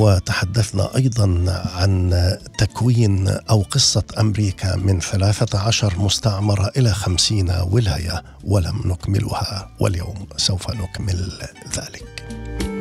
وتحدثنا أيضا عن تكوين أو قصة أمريكا من 13 مستعمرة إلى 50 ولاية ولم نكملها، واليوم سوف نكمل ذلك.